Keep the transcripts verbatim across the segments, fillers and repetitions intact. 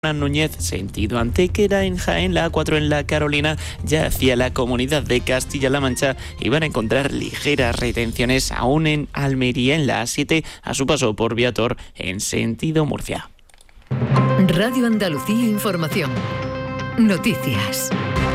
Núñez, sentido Antequera en Jaén, la A cuatro en La Carolina, ya hacia la Comunidad de Castilla-La Mancha, y van a encontrar ligeras retenciones aún en Almería, en la A siete, a su paso por Viator, en sentido Murcia. Radio Andalucía Información. Noticias.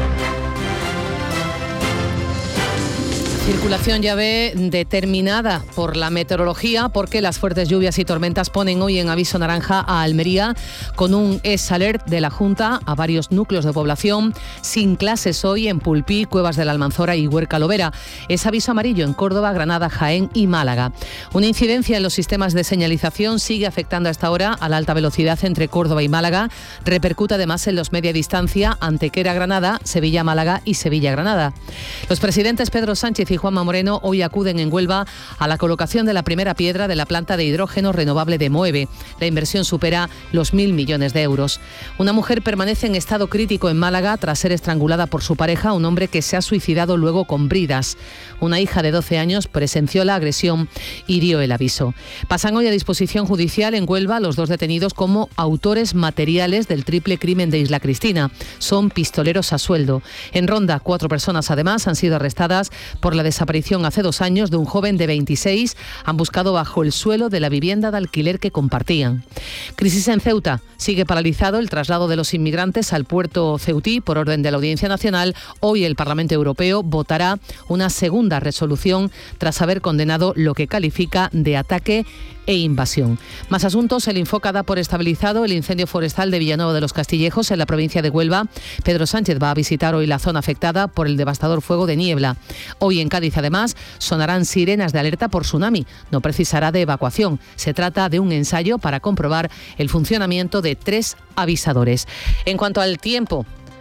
Circulación ya ve determinada por la meteorología, porque las fuertes lluvias y tormentas ponen hoy en aviso naranja a Almería, con un S alert de la Junta a varios núcleos de población, sin clases hoy en Pulpí, Cuevas de la Almanzora y Huerca Lovera. Es aviso amarillo en Córdoba, Granada, Jaén y Málaga. Una incidencia en los sistemas de señalización sigue afectando a esta hora a la alta velocidad entre Córdoba y Málaga. Repercute además en los media distancia, Antequera-Granada, Sevilla-Málaga y Sevilla-Granada. Los presidentes Pedro Sánchez y Juanma Moreno hoy acuden en Huelva a la colocación de la primera piedra de la planta de hidrógeno renovable de Moeve. La inversión supera los mil millones de euros. Una mujer permanece en estado crítico en Málaga tras ser estrangulada por su pareja, un hombre que se ha suicidado luego con bridas. Una hija de doce años presenció la agresión y dio el aviso. Pasan hoy a disposición judicial en Huelva los dos detenidos como autores materiales del triple crimen de Isla Cristina. Son pistoleros a sueldo. En Ronda, cuatro personas además han sido arrestadas por la desaparición hace dos años de un joven de veintiséis. Han buscado bajo el suelo de la vivienda de alquiler que compartían. Crisis en Ceuta. Sigue paralizado el traslado de los inmigrantes al puerto ceutí por orden de la Audiencia Nacional. Hoy el Parlamento Europeo votará una segunda resolución tras haber condenado lo que califica de ataque e invasión. Más asuntos. El Infoca da por estabilizado el incendio forestal de Villanueva de los Castillejos, en la provincia de Huelva. Pedro Sánchez va a visitar hoy la zona afectada por el devastador fuego de niebla. Hoy en Cádiz, además, sonarán sirenas de alerta por tsunami. No precisará de evacuación. Se trata de un ensayo para comprobar el funcionamiento de tres avisadores. En cuanto al tiempo,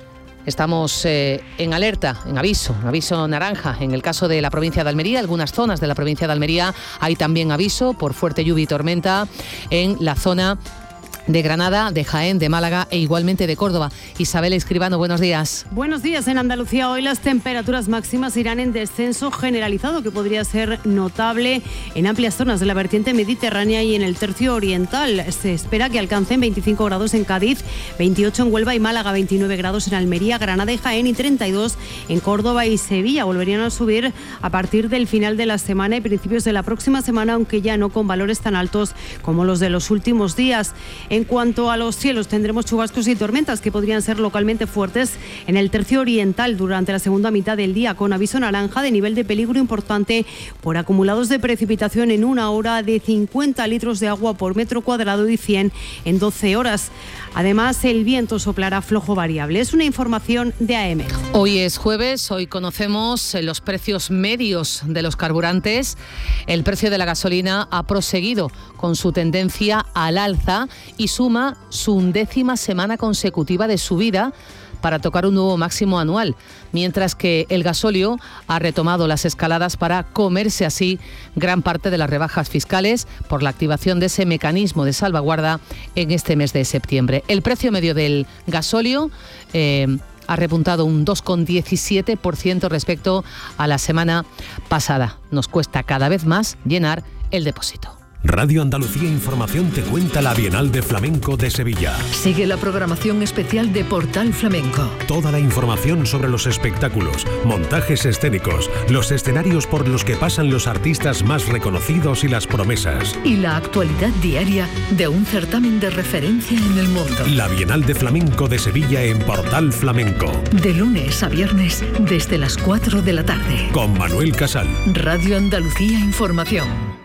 estamos eh, en alerta, en aviso, aviso naranja. En el caso de la provincia de Almería, algunas zonas de la provincia de Almería, hay también aviso por fuerte lluvia y tormenta en la zona de Granada, de Jaén, de Málaga e igualmente de Córdoba. Isabel Escribano, buenos días. Buenos días. En Andalucía hoy las temperaturas máximas irán en descenso generalizado, que podría ser notable en amplias zonas de la vertiente mediterránea y en el tercio oriental. Se espera que alcancen veinticinco grados en Cádiz, veintiocho en Huelva y Málaga, veintinueve grados en Almería, Granada y Jaén y treinta y dos en Córdoba y Sevilla. Volverían a subir a partir del final de la semana y principios de la próxima semana, aunque ya no con valores tan altos como los de los últimos días. En cuanto a los cielos, tendremos chubascos y tormentas que podrían ser localmente fuertes en el tercio oriental durante la segunda mitad del día, con aviso naranja de nivel de peligro importante por acumulados de precipitación en una hora de cincuenta litros de agua por metro cuadrado y cien en doce horas. Además, el viento soplará flojo variable. Es una información de A M. Hoy es jueves, hoy conocemos los precios medios de los carburantes. El precio de la gasolina ha proseguido con su tendencia al alza y suma su undécima semana consecutiva de subida para tocar un nuevo máximo anual, mientras que el gasóleo ha retomado las escaladas para comerse así gran parte de las rebajas fiscales por la activación de ese mecanismo de salvaguarda en este mes de septiembre. El precio medio del gasóleo eh, ha repuntado un dos coma diecisiete por ciento respecto a la semana pasada. Nos cuesta cada vez más llenar el depósito. Radio Andalucía Información te cuenta la Bienal de Flamenco de Sevilla. Sigue la programación especial de Portal Flamenco. Toda la información sobre los espectáculos, montajes escénicos, los escenarios por los que pasan los artistas más reconocidos y las promesas. Y la actualidad diaria de un certamen de referencia en el mundo. La Bienal de Flamenco de Sevilla en Portal Flamenco. De lunes a viernes desde las cuatro de la tarde. Con Manuel Casal. Radio Andalucía Información.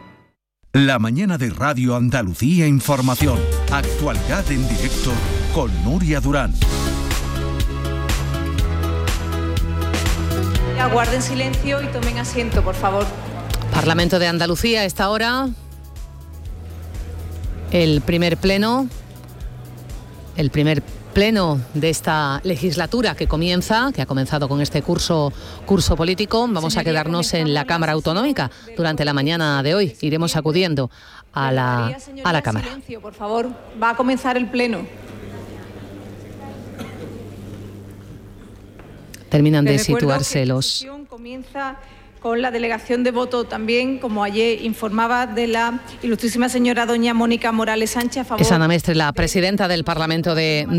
La mañana de Radio Andalucía Información. Actualidad en directo con Nuria Durán. Guarden silencio y tomen asiento, por favor. Parlamento de Andalucía, a esta hora. El primer pleno. El primer pleno de esta legislatura que comienza, que ha comenzado con este curso, curso político. Vamos a quedarnos en la Cámara Autonómica durante la mañana de hoy. Iremos acudiendo a la, a la Cámara. Silencio, por favor. Va a comenzar el pleno. Terminan de situarse los... Comienza con la delegación de voto también, como ayer informaba, de la ilustrísima señora doña Mónica Morales Sánchez a favor. Es Ana Mestre, la presidenta del Parlamento de